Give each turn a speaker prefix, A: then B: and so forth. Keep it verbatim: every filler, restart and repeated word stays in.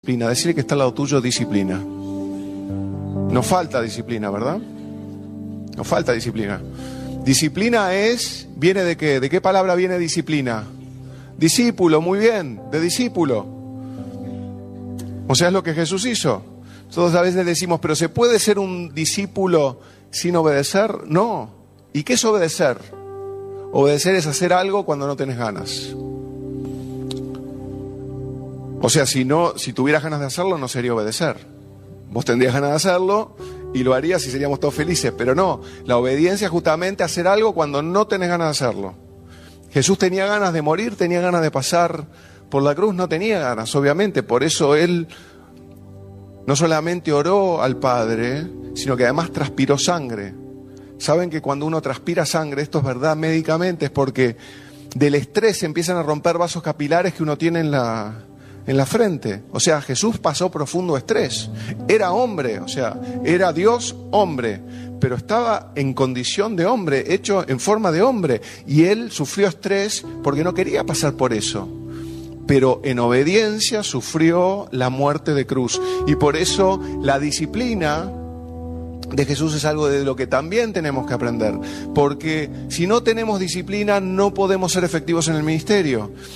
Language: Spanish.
A: Disciplina, decirle que está al lado tuyo, disciplina. Nos falta disciplina, ¿verdad? Nos falta disciplina. Disciplina es, ¿viene de qué? ¿De qué palabra viene disciplina? Discípulo, muy bien, de discípulo. O sea, es lo que Jesús hizo. Todos a veces decimos, ¿pero se puede ser un discípulo sin obedecer? No. ¿Y qué es obedecer? Obedecer es hacer algo cuando no tenés ganas. O sea, si no, si tuvieras ganas de hacerlo, no sería obedecer. Vos tendrías ganas de hacerlo y lo harías y seríamos todos felices. Pero no, la obediencia es justamente hacer algo cuando no tenés ganas de hacerlo. Jesús tenía ganas de morir, tenía ganas de pasar por la cruz, no tenía ganas, obviamente. Por eso Él no solamente oró al Padre, sino que además transpiró sangre. Saben que cuando uno transpira sangre, esto es verdad médicamente, es porque del estrés se empiezan a romper vasos capilares que uno tiene en la... en la frente. O sea, Jesús pasó profundo estrés. Era hombre, o sea, era Dios hombre, pero estaba en condición de hombre, hecho en forma de hombre. Y Él sufrió estrés porque no quería pasar por eso. Pero en obediencia sufrió la muerte de cruz. Y por eso la disciplina de Jesús es algo de lo que también tenemos que aprender. Porque si no tenemos disciplina, no podemos ser efectivos en el ministerio.